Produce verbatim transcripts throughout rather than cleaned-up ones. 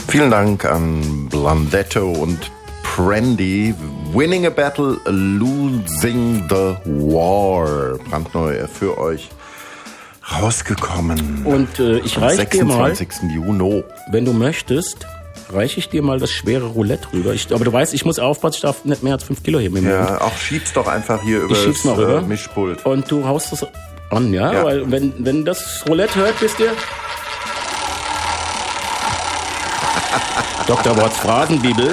Vielen Dank an Blondetto und Brandy. Winning a Battle, Losing the War. Brandneu für euch rausgekommen. Und äh, ich reiche dir mal, sechsundzwanzigsten Juni. Wenn du möchtest, reiche ich dir mal das schwere Roulette rüber. Ich, aber du weißt, ich muss aufpassen, ich darf nicht mehr als fünf Kilo heben im Ja, Moment. auch schieb's doch einfach hier über das äh, Mischpult. Und du haust das an, ja? ja. Weil wenn, wenn das Roulette hört, wisst ihr... Doktor Worts Phrasenbibel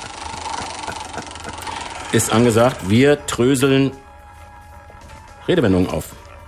ist angesagt. Wir dröseln Redewendungen auf.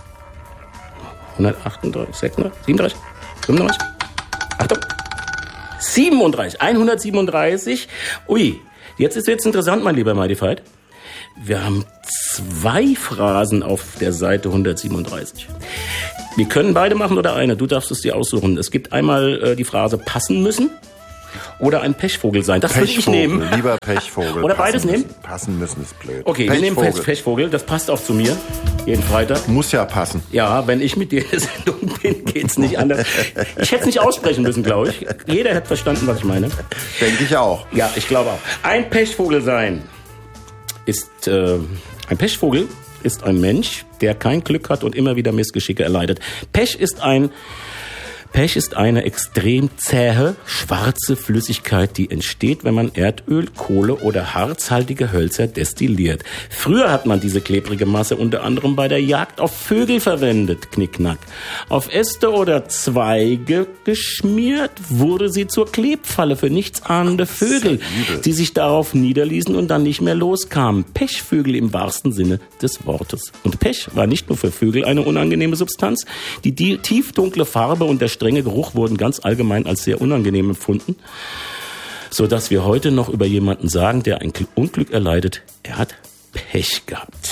hundertachtunddreißig, sechsunddreißig, siebenunddreißig, fünfunddreißig. Achtung. siebenunddreißig. hundertsiebenunddreißig. Ui, jetzt ist jetzt interessant, mein lieber Mightyfight. Wir haben zwei Phrasen auf der Seite hundertsiebenunddreißig. Wir können beide machen oder eine. Du darfst es dir aussuchen. Es gibt einmal äh, die Phrase passen müssen. Oder ein Pechvogel sein. Das würde ich nehmen. Lieber Pechvogel. Oder beides müssen. nehmen? Passen müssen ist blöd. Okay, wir nehmen Pech, Pechvogel. Das passt auch zu mir. Jeden Freitag. Muss ja passen. Ja, wenn ich mit dir in der Sendung bin, geht's nicht anders. Ich hätte es nicht aussprechen müssen, glaube ich. Jeder hätte verstanden, was ich meine. Denke ich auch. Ja, ich glaube auch. Ein Pechvogel sein ist, äh, ein Pechvogel ist ein Mensch, der kein Glück hat und immer wieder Missgeschicke erleidet. Pech ist ein Pech ist eine extrem zähe, schwarze Flüssigkeit, die entsteht, wenn man Erdöl, Kohle oder harzhaltige Hölzer destilliert. Früher hat man diese klebrige Masse unter anderem bei der Jagd auf Vögel verwendet, Knickknack. Auf Äste oder Zweige geschmiert wurde sie zur Klebfalle für nichtsahnende Vögel, die sich darauf niederließen und dann nicht mehr loskamen. Pechvögel im wahrsten Sinne des Wortes. Und Pech war nicht nur für Vögel eine unangenehme Substanz, die, die tiefdunkle Farbe und der strenge Geruch wurden ganz allgemein als sehr unangenehm empfunden, sodass wir heute noch über jemanden sagen, der ein Unglück erleidet, er hat Pech gehabt.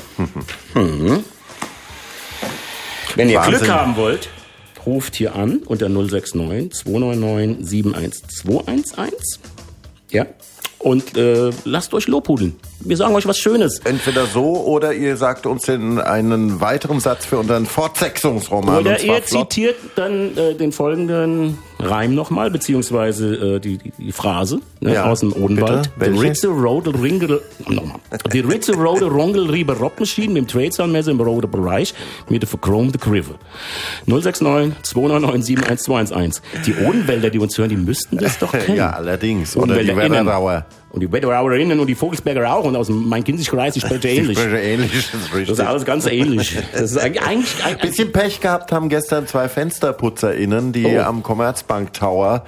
Mhm. Wenn ihr Wahnsinn. Glück haben wollt, ruft hier an unter null sechs neun, zwei neun neun, sieben eins zwei eins eins. Ja. Und äh, lasst euch lobhudeln. Wir sagen euch was Schönes. Entweder so oder ihr sagt uns den, einen weiteren Satz für unseren Fortsetzungsroman. Oder ihr flott. zitiert dann äh, den folgenden Reim nochmal, beziehungsweise äh, die, die, die Phrase ne, ja, aus dem Odenwald. The Ritze Rode Ringel, nochmal. Die Ritze Rode Rongel Rieber Roppmaschinen mit dem Tradezahnmesser im roten Bereich mit der verchromten Griffel. null sechs neun, zwei neun neun, sieben eins zwei eins eins. Die Odenwälder, die uns hören, die müssten das doch kennen. Ja, allerdings. Oder die Wetterauer. Und die Wetterauerinnen und die Vogelsberger auch. Und aus dem Main-Kinzig-Kreis, die sprechen ähnlich. Die sprechen ähnlich, das ist richtig. Das ist alles ganz ähnlich. Das ist eigentlich, eigentlich, ein bisschen Pech gehabt haben gestern zwei FensterputzerInnen, die oh. am Commerzbank Tower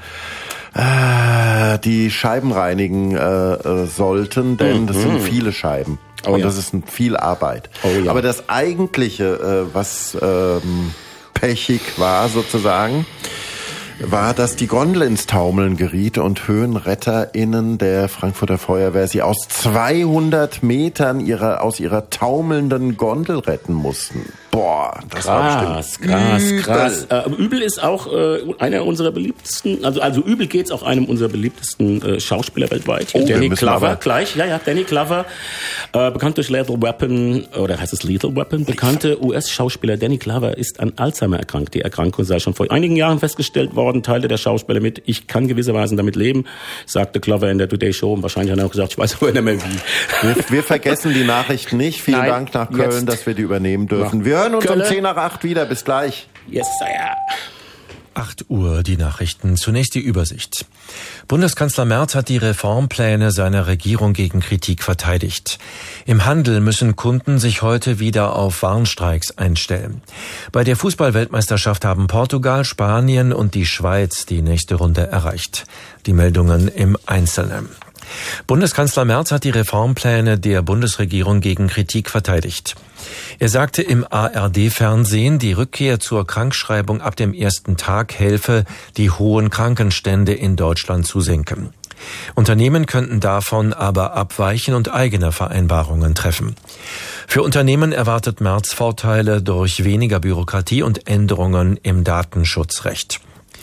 äh, die Scheiben reinigen äh, sollten, denn mhm. das sind viele Scheiben. Oh, und ja. das ist viel Arbeit. Oh, ja. Aber das eigentliche, äh, was ähm, pechig war sozusagen, war, dass die Gondel ins Taumeln geriet und HöhenretterInnen der Frankfurter Feuerwehr sie aus zweihundert Metern ihrer, aus ihrer taumelnden Gondel retten mussten. Boah, das krass, war bestimmt krass, übel. krass. Äh, Übel ist auch äh, einer unserer beliebtesten, also also Übel geht's auch einem unserer beliebtesten äh, Schauspieler weltweit. Oh, Danny Glover, gleich, ja, ja, Danny Glover, äh, bekannt durch Lethal Weapon, oder heißt es Lethal Weapon? Bekannte U S-Schauspieler Danny Glover ist an Alzheimer erkrankt. Die Erkrankung sei schon vor einigen Jahren festgestellt worden, teilte der Schauspieler mit. Ich kann gewisserweise damit leben, sagte Glover in der Today Show. Und wahrscheinlich hat er auch gesagt, ich weiß aber nicht mehr wie. Wir, wir vergessen die Nachrichten nicht. Vielen Nein, Dank nach Köln, jetzt. dass wir die übernehmen dürfen. Wir hören uns Kölle. um zehn nach acht wieder. Bis gleich. Yes, sir. acht Uhr die Nachrichten. Zunächst die Übersicht. Bundeskanzler Merz hat die Reformpläne seiner Regierung gegen Kritik verteidigt. Im Handel müssen Kunden sich heute wieder auf Warnstreiks einstellen. Bei der Fußball-Weltmeisterschaft haben Portugal, Spanien und die Schweiz die nächste Runde erreicht. Die Meldungen im Einzelnen. Bundeskanzler Merz hat die Reformpläne der Bundesregierung gegen Kritik verteidigt. Er sagte im A R D-Fernsehen, die Rückkehr zur Krankschreibung ab dem ersten Tag helfe, die hohen Krankenstände in Deutschland zu senken. Unternehmen könnten davon aber abweichen und eigene Vereinbarungen treffen. Für Unternehmen erwartet Merz Vorteile durch weniger Bürokratie und Änderungen im Datenschutzrecht.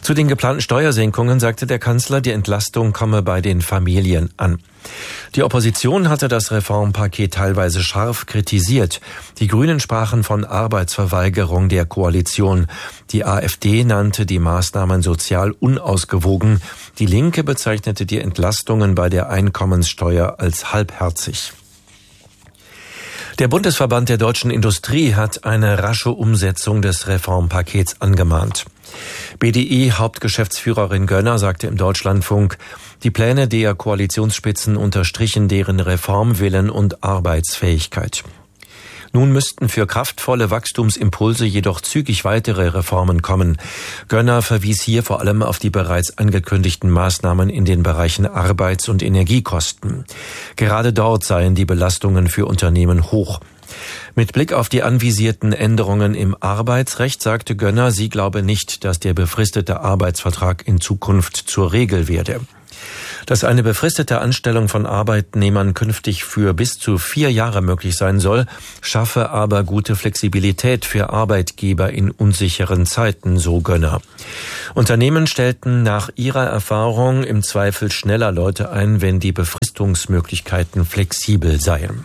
Zu den geplanten Steuersenkungen sagte der Kanzler, die Entlastung komme bei den Familien an. Die Opposition hatte das Reformpaket teilweise scharf kritisiert. Die Grünen sprachen von Arbeitsverweigerung der Koalition. Die AfD nannte die Maßnahmen sozial unausgewogen. Die Linke bezeichnete die Entlastungen bei der Einkommenssteuer als halbherzig. Der Bundesverband der deutschen Industrie hat eine rasche Umsetzung des Reformpakets angemahnt. B D I-Hauptgeschäftsführerin Gönner sagte im Deutschlandfunk, die Pläne der Koalitionsspitzen unterstrichen deren Reformwillen und Arbeitsfähigkeit. Nun müssten für kraftvolle Wachstumsimpulse jedoch zügig weitere Reformen kommen. Gönner verwies hier vor allem auf die bereits angekündigten Maßnahmen in den Bereichen Arbeits- und Energiekosten. Gerade dort seien die Belastungen für Unternehmen hoch. Mit Blick auf die anvisierten Änderungen im Arbeitsrecht sagte Gönner, sie glaube nicht, dass der befristete Arbeitsvertrag in Zukunft zur Regel werde. Dass eine befristete Anstellung von Arbeitnehmern künftig für bis zu vier Jahre möglich sein soll, schaffe aber gute Flexibilität für Arbeitgeber in unsicheren Zeiten, so Gönner. Unternehmen stellten nach ihrer Erfahrung im Zweifel schneller Leute ein, wenn die Befristungsmöglichkeiten flexibel seien.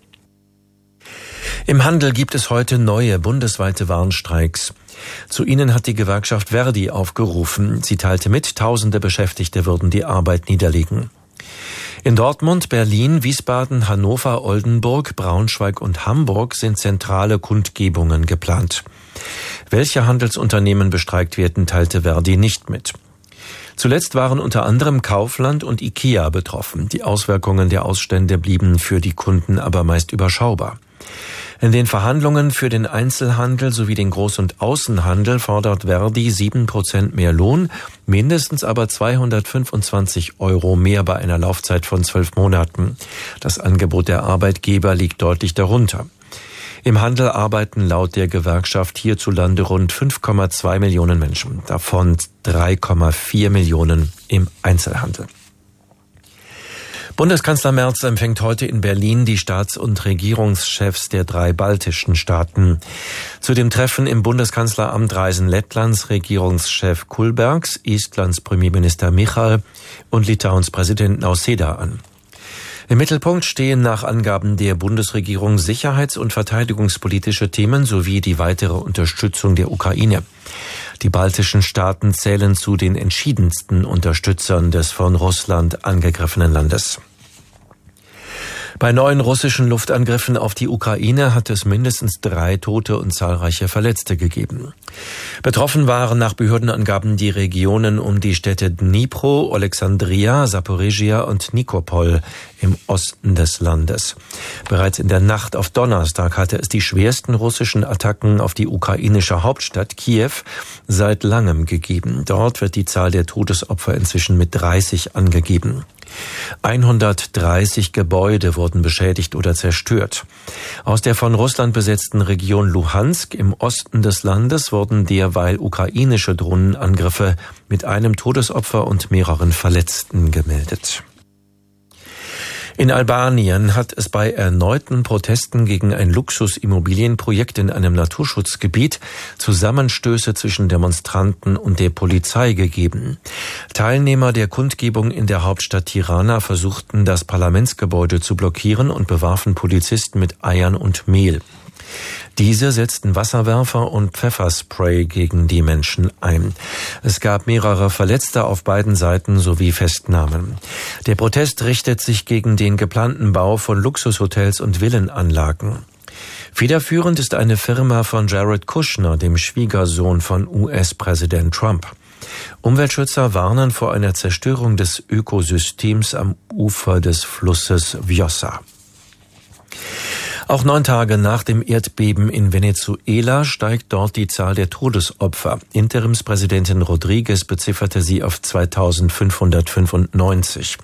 Im Handel gibt es heute neue bundesweite Warnstreiks. Zu ihnen hat die Gewerkschaft Verdi aufgerufen. Sie teilte mit, tausende Beschäftigte würden die Arbeit niederlegen. In Dortmund, Berlin, Wiesbaden, Hannover, Oldenburg, Braunschweig und Hamburg sind zentrale Kundgebungen geplant. Welche Handelsunternehmen bestreikt werden, teilte Verdi nicht mit. Zuletzt waren unter anderem Kaufland und IKEA betroffen. Die Auswirkungen der Ausstände blieben für die Kunden aber meist überschaubar. In den Verhandlungen für den Einzelhandel sowie den Groß- und Außenhandel fordert Verdi sieben Prozent mehr Lohn, mindestens aber zweihundertfünfundzwanzig Euro mehr bei einer Laufzeit von zwölf Monaten. Das Angebot der Arbeitgeber liegt deutlich darunter. Im Handel arbeiten laut der Gewerkschaft hierzulande rund fünf Komma zwei Millionen Menschen, davon drei Komma vier Millionen im Einzelhandel. Bundeskanzler Merz empfängt heute in Berlin die Staats- und Regierungschefs der drei baltischen Staaten. Zu dem Treffen im Bundeskanzleramt reisen Lettlands Regierungschef Kulbergs, Estlands Premierminister Michal und Litauens Präsident Nausėda an. Im Mittelpunkt stehen nach Angaben der Bundesregierung sicherheits- und verteidigungspolitische Themen sowie die weitere Unterstützung der Ukraine. Die baltischen Staaten zählen zu den entschiedensten Unterstützern des von Russland angegriffenen Landes. Bei neuen russischen Luftangriffen auf die Ukraine hat es mindestens drei Tote und zahlreiche Verletzte gegeben. Betroffen waren nach Behördenangaben die Regionen um die Städte Dnipro, Alexandria, Saporizhia und Nikopol im Osten des Landes. Bereits in der Nacht auf Donnerstag hatte es die schwersten russischen Attacken auf die ukrainische Hauptstadt Kiew seit langem gegeben. Dort wird die Zahl der Todesopfer inzwischen mit dreißig angegeben. hundertdreißig Gebäude wurden beschädigt oder zerstört. Aus der von Russland besetzten Region Luhansk im Osten des Landes wurden derweil ukrainische Drohnenangriffe mit einem Todesopfer und mehreren Verletzten gemeldet. In Albanien hat es bei erneuten Protesten gegen ein Luxusimmobilienprojekt in einem Naturschutzgebiet Zusammenstöße zwischen Demonstranten und der Polizei gegeben. Teilnehmer der Kundgebung in der Hauptstadt Tirana versuchten, das Parlamentsgebäude zu blockieren und bewarfen Polizisten mit Eiern und Mehl. Diese setzten Wasserwerfer und Pfefferspray gegen die Menschen ein. Es gab mehrere Verletzte auf beiden Seiten sowie Festnahmen. Der Protest richtet sich gegen den geplanten Bau von Luxushotels und Villenanlagen. Federführend ist eine Firma von Jared Kushner, dem Schwiegersohn von U S-Präsident Trump. Umweltschützer warnen vor einer Zerstörung des Ökosystems am Ufer des Flusses Vjosa. Auch neun Tage nach dem Erdbeben in Venezuela steigt dort die Zahl der Todesopfer. Interimspräsidentin Rodriguez bezifferte sie auf zweitausendfünfhundertfünfundneunzig.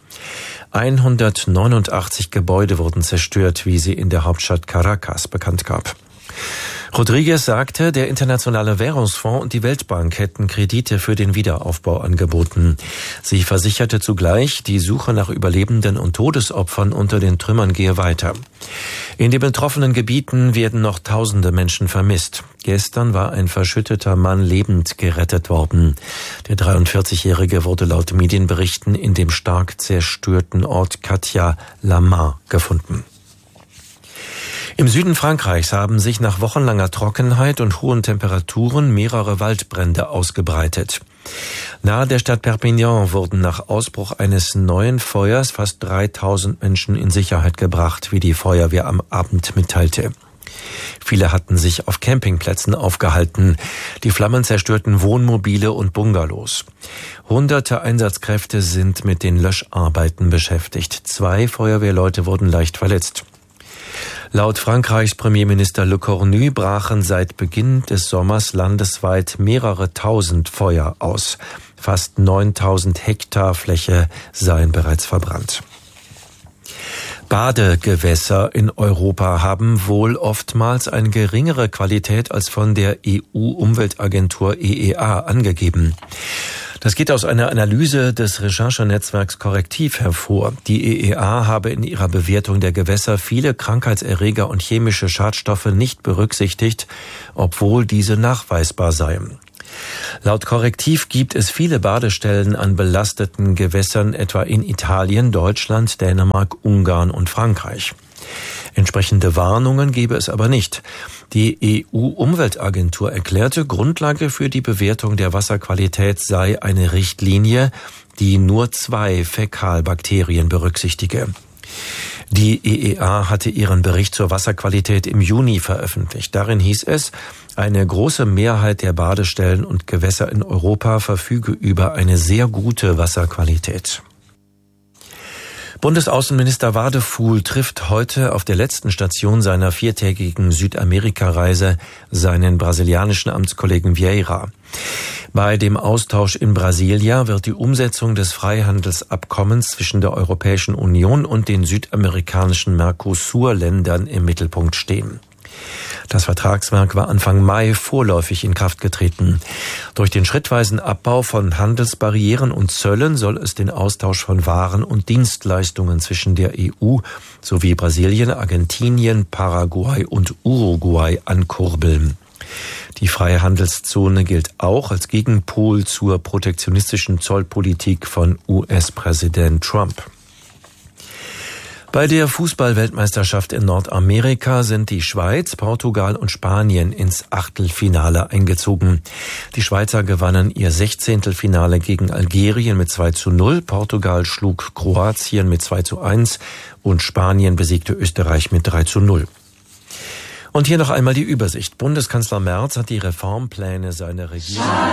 hundertneunundachtzig Gebäude wurden zerstört, wie sie in der Hauptstadt Caracas bekannt gab. Rodriguez sagte, der Internationale Währungsfonds und die Weltbank hätten Kredite für den Wiederaufbau angeboten. Sie versicherte zugleich, die Suche nach Überlebenden und Todesopfern unter den Trümmern gehe weiter. In den betroffenen Gebieten werden noch tausende Menschen vermisst. Gestern war ein verschütteter Mann lebend gerettet worden. Der dreiundvierzigjährige wurde laut Medienberichten in dem stark zerstörten Ort Katia-La-Mar gefunden. Im Süden Frankreichs haben sich nach wochenlanger Trockenheit und hohen Temperaturen mehrere Waldbrände ausgebreitet. Nahe der Stadt Perpignan wurden nach Ausbruch eines neuen Feuers fast dreitausend Menschen in Sicherheit gebracht, wie die Feuerwehr am Abend mitteilte. Viele hatten sich auf Campingplätzen aufgehalten. Die Flammen zerstörten Wohnmobile und Bungalows. Hunderte Einsatzkräfte sind mit den Löscharbeiten beschäftigt. Zwei Feuerwehrleute wurden leicht verletzt. Laut Frankreichs Premierminister Le Cornu brachen seit Beginn des Sommers landesweit mehrere tausend Feuer aus. Fast neuntausend Hektar Fläche seien bereits verbrannt. Badegewässer in Europa haben wohl oftmals eine geringere Qualität als von der E U-Umweltagentur E E A angegeben. Das geht aus einer Analyse des Recherchenetzwerks Korrektiv hervor. Die E E A habe in ihrer Bewertung der Gewässer viele Krankheitserreger und chemische Schadstoffe nicht berücksichtigt, obwohl diese nachweisbar seien. Laut Korrektiv gibt es viele Badestellen an belasteten Gewässern, etwa in Italien, Deutschland, Dänemark, Ungarn und Frankreich. Entsprechende Warnungen gebe es aber nicht. Die E U-Umweltagentur erklärte, Grundlage für die Bewertung der Wasserqualität sei eine Richtlinie, die nur zwei Fäkalbakterien berücksichtige. Die E E A hatte ihren Bericht zur Wasserqualität im Juni veröffentlicht. Darin hieß es, eine große Mehrheit der Badestellen und Gewässer in Europa verfüge über eine sehr gute Wasserqualität. Bundesaußenminister Wadefuhl trifft heute auf der letzten Station seiner viertägigen Südamerika-Reise seinen brasilianischen Amtskollegen Vieira. Bei dem Austausch in Brasilia wird die Umsetzung des Freihandelsabkommens zwischen der Europäischen Union und den südamerikanischen Mercosur-Ländern im Mittelpunkt stehen. Das Vertragswerk war Anfang Mai vorläufig in Kraft getreten. Durch den schrittweisen Abbau von Handelsbarrieren und Zöllen soll es den Austausch von Waren und Dienstleistungen zwischen der E U sowie Brasilien, Argentinien, Paraguay und Uruguay ankurbeln. Die Freihandelszone gilt auch als Gegenpol zur protektionistischen Zollpolitik von U S-Präsident Trump. Bei der Fußball-Weltmeisterschaft in Nordamerika sind die Schweiz, Portugal und Spanien ins Achtelfinale eingezogen. Die Schweizer gewannen ihr Sechzehntelfinale gegen Algerien mit zwei zu null, Portugal schlug Kroatien mit zwei zu eins und Spanien besiegte Österreich mit drei zu null. Und hier noch einmal die Übersicht. Bundeskanzler Merz hat die Reformpläne seiner Regierung